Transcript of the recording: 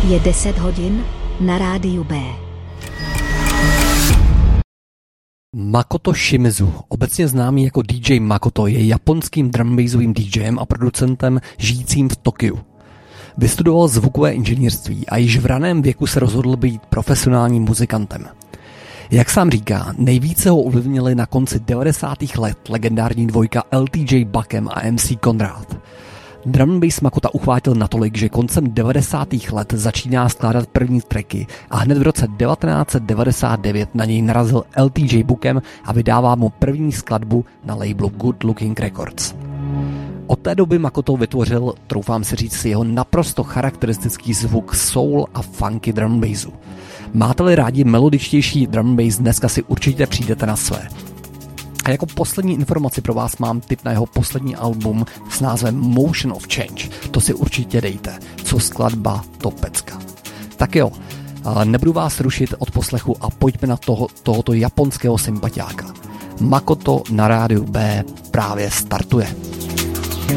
Je 10 hodin na rádiu B. Makoto Shimizu, obecně známý jako DJ Makoto, je japonským drumbassovým DJem a producentem žijícím v Tokiu. Vystudoval zvukové inženýrství a již v raném věku se rozhodl být profesionálním muzikantem. Jak sám říká, nejvíce ho ovlivnili na konci 90. let legendární dvojka LTJ Bukem a MC Conrad. Drum bass Makota uchvátil natolik, že koncem 90. let začíná skládat první tracky a hned v roce 1999 na něj narazil LTJ Bukem a vydává mu první skladbu na labelu Good Looking Records. Od té doby Makoto vytvořil, troufám si říct, jeho naprosto charakteristický zvuk soul a funky drum bassu. Máte-li rádi melodičtější drum bass, dneska si určitě přijdete na své. A jako poslední informaci pro vás mám tip na jeho poslední album s názvem Motion of Change. To si určitě dejte, co skladba, to pecka. Tak jo, nebudu vás rušit od poslechu a pojďme na tohoto japonského sympatiáka. Makoto na rádiu B právě startuje.